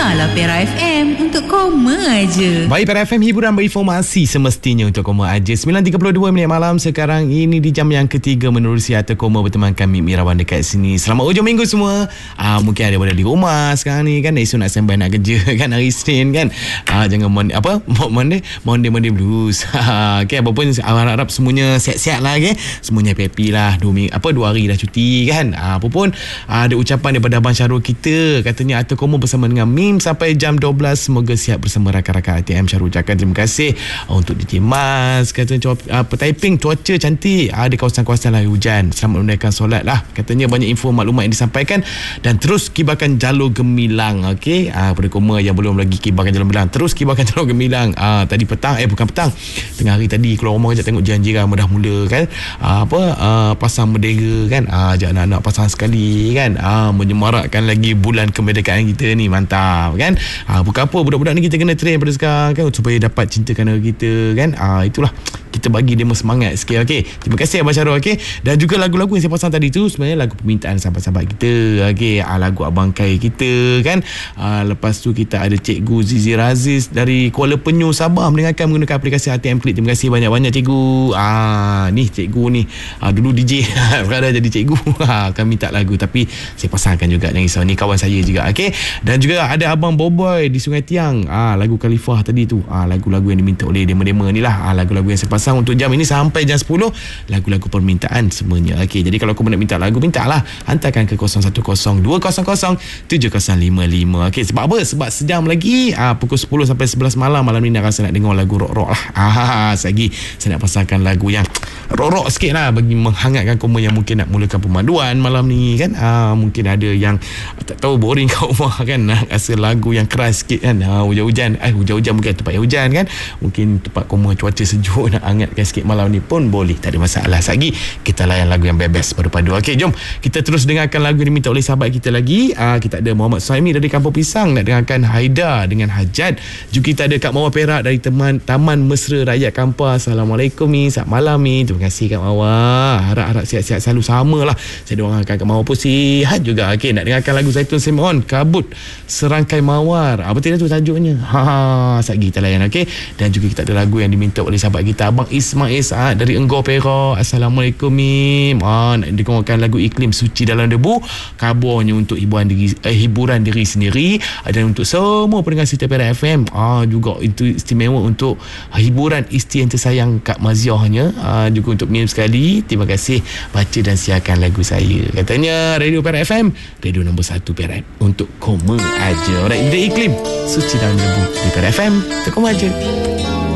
Dengarlah Pera FM untuk koma aja. Baik, Pera FM, hiburan berinformasi semestinya untuk koma aja. 9.32 minit malam sekarang ini di jam yang ketiga menerusi Arta Koma berteman kami Mirawan dekat sini. Selamat hujung minggu semua. Mungkin ada berada di rumah sekarang ni kan. Esok nak standby nak kerja kan hari Isnin kan. Jangan Monday blues. Okay, apapun harap semuanya sihat-sihat lah okay. Semuanya happy lah. 2 hari dah cuti kan. Apapun ada ucapan daripada Abang Syarul kita. Katanya Arta Koma bersama dengan Mim sampai jam 12. Semoga sihat bersama rakan-rakan ATM. Syarul ucapkan terima kasih untuk DJ Mas. Katanya Taiping cuaca cantik. Ada kawasan-kawasan lah hujan. Selamat menunaikan solat lah. Katanya banyak info maklumat yang disampaikan. Dan terus kibarkan jalur gemilang. Okay. Pada Koma yang belum lagi kibarkan jalur gemilang, terus kibarkan jalur gemilang. Tadi petang, bukan petang, tengah hari tadi keluar rumah sekejap tengok jiran-jiran dah mula kan pasang bendera kan. Ajak anak-anak pasang sekali kan. Menyemarakkan lagi bulan kemerdekaan kita ni. Mantap kan. Bukan apa, budak-budak ni kita kena train pada sekarang kan, supaya dapat cintakan negara kita kan. Itulah kita bagi demo semangat sikit. Okay, terima kasih Abang Syarul. Okay, dan juga lagu-lagu yang saya pasang tadi tu sebenarnya lagu permintaan sahabat-sahabat kita. Okay, lagu Abang Kai kita kan. Lepas tu kita ada Cikgu Zizi Raziz dari Kuala Penyu, Sabah, mendengarkan menggunakan aplikasi ATM Klik. Terima kasih banyak-banyak cikgu. Ni cikgu ni dulu DJ sekarang jadi cikgu. Kami minta lagu tapi saya pasangkan juga, jangan risau, ni kawan saya juga. Okay, dan juga ada Abang Boboy di Sungai Tiang. Lagu Khalifah tadi tu. Lagu-lagu yang diminta oleh dema-dema ni lah. Lagu-lagu yang saya pasang untuk jam ini sampai jam 10. Lagu-lagu permintaan semuanya. Okay, jadi kalau kau nak minta lagu, mintalah. Hantarkan ke 0102007055. Okay, sebab apa? Sebab sejam lagi pukul 10 sampai 11 malam ni nak rasa nak dengar lagu rock-rock lah. Lagi saya nak pasangkan lagu yang rock-rock sikit lah, bagi menghangatkan Koma yang mungkin nak mulakan pemanduan malam ni kan. Mungkin ada yang tak tahu, boring kat rumah kan, nak rasa lagu yang keras sikit kan. Hujan-hujan bukan tempat yang hujan kan. Mungkin tempat Koma cuaca sejuk, nak hangatkan sikit malam ni pun boleh, tak ada masalah. Lagi kita layan lagu yang best padu-padu. Okey, jom kita terus dengarkan lagu yang diminta oleh sahabat kita lagi. Kita ada Muhammad Suhaimi dari Kampung Pisang nak dengarkan Haida dengan Hajat. Juga kita ada Kak Mawar Perak dari Taman Mesra Rakyat Kampar. Assalamualaikum Mi, selamat malam Mi. Terima kasih Kak Mawar, harap sihat-sihat selalu, samalah. Saya doakan Kak Mawar pun sihat juga. Okey, nak dengarkan lagu Zaitun Simon, Kabut Serangkai Mawar. Apa tu tajuknya? Sekejap kita layan. Okey, dan juga kita ada lagu yang diminta oleh sahabat kita Abang Ismail Saad dari Enggor Perak. Assalamualaikum Mim. Nak dengarkan lagu Iklim Suci Dalam Debu, kabarnya untuk hiburan diri sendiri dan untuk semua pendengar Siti Pera FM. Juga itu istimewa untuk hiburan isteri yang tersayang Kak Maziahnya. Juga untuk Mim sekali, terima kasih baca dan siarkan lagu saya. Katanya Radio Pera FM, radio nombor 1 Perak untuk Koma aja. Alright, Iklim Suci Dalam Debu di Pera FM, untuk Koma aja.